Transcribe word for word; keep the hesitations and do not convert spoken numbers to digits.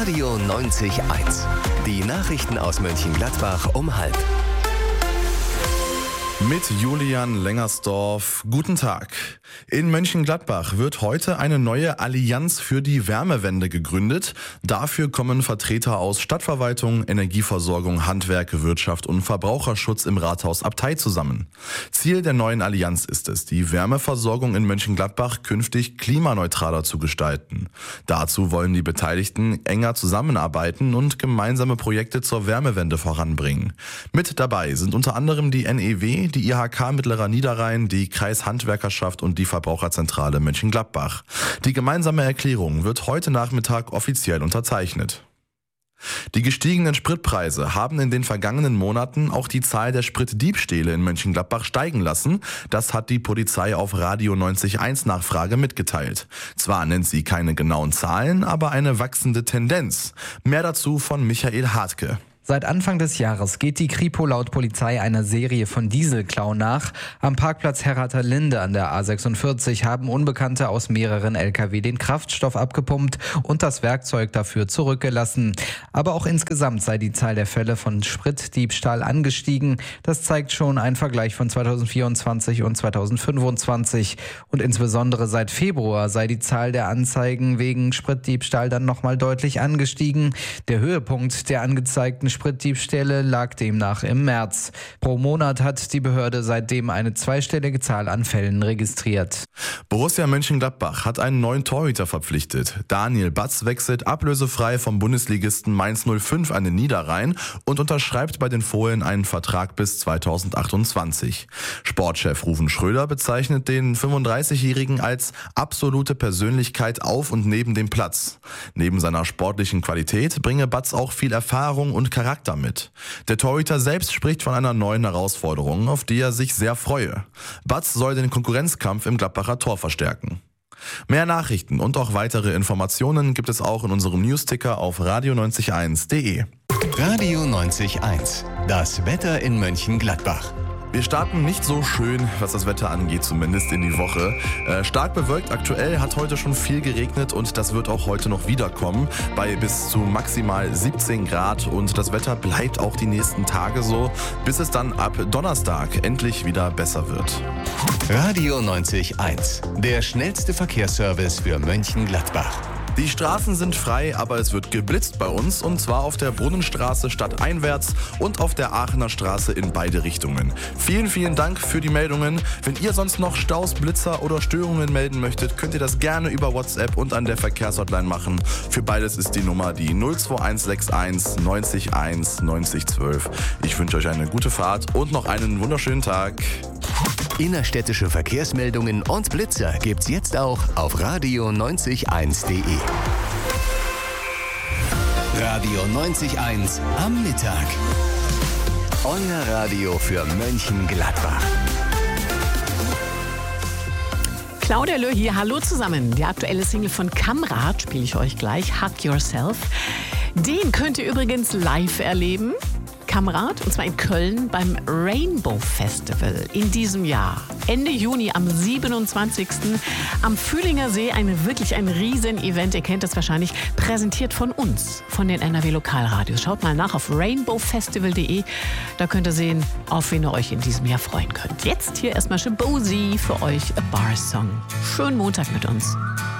Radio neunzig eins. Die Nachrichten aus Mönchengladbach um halb. Mit Julian Lengersdorf. Guten Tag. In Mönchengladbach wird heute eine neue Allianz für die Wärmewende gegründet. Dafür kommen Vertreter aus Stadtverwaltung, Energieversorgung, Handwerk, Wirtschaft und Verbraucherschutz im Rathaus Abtei zusammen. Ziel der neuen Allianz ist es, die Wärmeversorgung in Mönchengladbach künftig klimaneutraler zu gestalten. Dazu wollen die Beteiligten enger zusammenarbeiten und gemeinsame Projekte zur Wärmewende voranbringen. Mit dabei sind unter anderem die N E W, die I H K Mittlerer Niederrhein, die Kreishandwerkerschaft und die Verbraucherzentrale Mönchengladbach. Die gemeinsame Erklärung wird heute Nachmittag offiziell unterzeichnet. Die gestiegenen Spritpreise haben in den vergangenen Monaten auch die Zahl der Spritdiebstähle in Mönchengladbach steigen lassen. Das hat die Polizei auf Radio neunzig eins Nachfrage mitgeteilt. Zwar nennt sie keine genauen Zahlen, aber eine wachsende Tendenz. Mehr dazu von Michael Hartke. Seit Anfang des Jahres geht die Kripo laut Polizei einer Serie von Dieselklauen nach. Am Parkplatz Herrather Linde an der A sechsundvierzig haben Unbekannte aus mehreren L K W den Kraftstoff abgepumpt und das Werkzeug dafür zurückgelassen. Aber auch insgesamt sei die Zahl der Fälle von Spritdiebstahl angestiegen. Das zeigt schon ein Vergleich von zweitausendvierundzwanzig und zweitausendfünfundzwanzig. Und insbesondere seit Februar sei die Zahl der Anzeigen wegen Spritdiebstahl dann nochmal deutlich angestiegen. Der Höhepunkt der angezeigten Spritdiebstähle lag demnach im März. Pro Monat hat die Behörde seitdem eine zweistellige Zahl an Fällen registriert. Borussia Mönchengladbach hat einen neuen Torhüter verpflichtet. Daniel Batz wechselt ablösefrei vom Bundesligisten Mainz null fünf an den Niederrhein und unterschreibt bei den Fohlen einen Vertrag bis zweitausendachtundzwanzig. Sportchef Ruven Schröder bezeichnet den fünfunddreißigjährigen als absolute Persönlichkeit auf und neben dem Platz. Neben seiner sportlichen Qualität bringe Batz auch viel Erfahrung und Charakter mit. Der Torhüter selbst spricht von einer neuen Herausforderung, auf die er sich sehr freue. Batz soll den Konkurrenzkampf im Gladbacher Tor verstärken. Mehr Nachrichten und auch weitere Informationen gibt es auch in unserem Newsticker auf radio neunzig eins punkt de. Radio neunzig eins. Das Wetter in Mönchengladbach. Wir starten nicht so schön, was das Wetter angeht, zumindest in die Woche. Äh, stark bewölkt aktuell, hat heute schon viel geregnet und das wird auch heute noch wiederkommen bei bis zu maximal siebzehn Grad und das Wetter bleibt auch die nächsten Tage so, bis es dann ab Donnerstag endlich wieder besser wird. Radio neunzig eins, der schnellste Verkehrsservice für Mönchengladbach. Die Straßen sind frei, aber es wird geblitzt bei uns und zwar auf der Brunnenstraße stadteinwärts und auf der Aachener Straße in beide Richtungen. Vielen, vielen Dank für die Meldungen. Wenn ihr sonst noch Staus, Blitzer oder Störungen melden möchtet, könnt ihr das gerne über WhatsApp und an der Verkehrshotline machen. Für beides ist die Nummer die null zwei eins sechs eins neunzig eins neunzig zwölf. Ich wünsche euch eine gute Fahrt und noch einen wunderschönen Tag. Innerstädtische Verkehrsmeldungen und Blitzer gibt's jetzt auch auf radio neunzig eins punkt de. Radio neunzig eins am Mittag. Euer Radio für Mönchengladbach. Claudia Löh hier, hallo zusammen. Die aktuelle Single von Kamrat spiele ich euch gleich, Hug Yourself. Den könnt ihr übrigens live erleben. Kamrat, und zwar in Köln beim Rainbow Festival in diesem Jahr. Ende Juni am siebenundzwanzigsten am Fühlinger See, eine, wirklich ein Riesen-Event. Ihr kennt das wahrscheinlich, präsentiert von uns, von den N R W Lokalradios. Schaut mal nach auf rainbow festival punkt de. Da könnt ihr sehen, auf wen ihr euch in diesem Jahr freuen könnt. Jetzt hier erstmal Shabozy für euch, A Bar Song. Schönen Montag mit uns.